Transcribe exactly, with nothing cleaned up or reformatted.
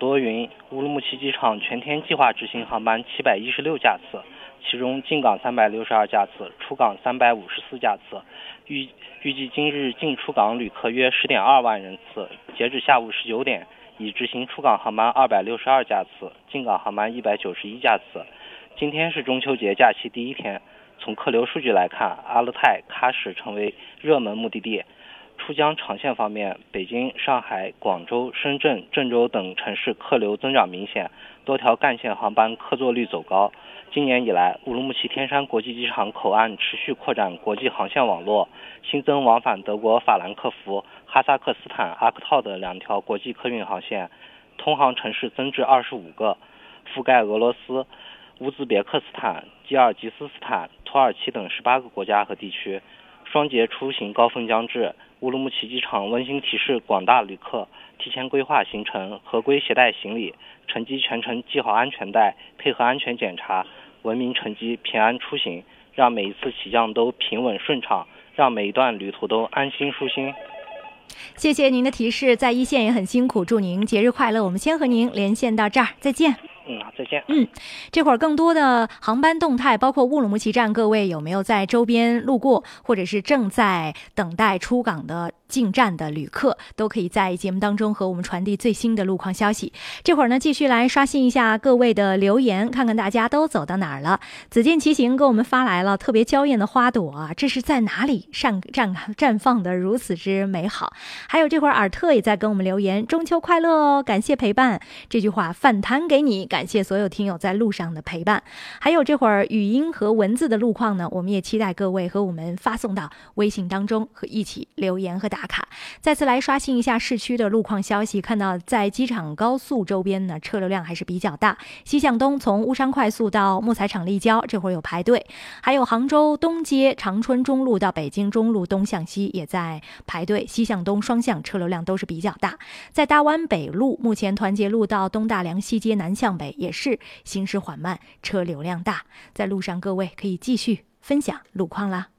多云，乌鲁木齐机场全天计划执行航班七百一十六架次，其中进港三百六十二架次，出港三百五十四架次。预预计今日进出港旅客约 十点二万人次，截至下午十九点，已执行出港航班二百六十二架次，进港航班一百九十一架次。今天是中秋节假期第一天，从客流数据来看，阿勒泰、喀什成为热门目的地。出疆长线方面，北京、上海、广州、深圳、郑州等城市客流增长明显，多条干线航班客座率走高。今年以来，乌鲁木齐天山国际机场口岸持续扩展国际航线网络，新增往返德国法兰克福、哈萨克斯坦阿克套的两条国际客运航线，通航城市增至二十五个，覆盖俄罗斯、乌兹别克斯坦、吉尔吉斯斯坦、土耳其等十八个国家和地区。双节出行高峰将至，乌鲁木齐机场温馨提示广大旅客提前规划行程，合规携带行李，乘机全程系好安全带，配合安全检查，文明乘机，平安出行，让每一次起降都平稳顺畅，让每一段旅途都安心舒心。 谢谢您的提示，在一线也很辛苦，祝您节日快乐。我们先和您连线到这儿，再见。 嗯，再见。 嗯，这会儿更多的航班动态，包括乌鲁木齐站，各位有没有在周边路过，或者是正在等待出港的进站的旅客，都可以在节目当中和我们传递最新的路况消息。这会儿呢，继续来刷新一下各位的留言，看看大家都走到哪儿了。紫剑骑行给我们发来了特别娇艳的花朵啊，这是在哪里绽绽绽放的如此之美好？还有这会儿尔特也在跟我们留言，中秋快乐哦，感谢陪伴。这句话反弹给你，感谢所有听友在路上的陪伴。还有这会儿语音和文字的路况呢，我们也期待各位和我们发送到微信当中，和一起留言和打卡。再次来刷新一下市区的路况消息，看到在机场高速周边呢，车流量还是比较大。西向东从乌山快速到木材厂立交，这会儿有排队。还有杭州东街长春中路到北京中路东向西也在排队，西向东双向车流量都是比较大。在大湾北路，目前团结路到东大梁西街南向北也是行驶缓慢，车流量大。在路上各位可以继续分享路况啦。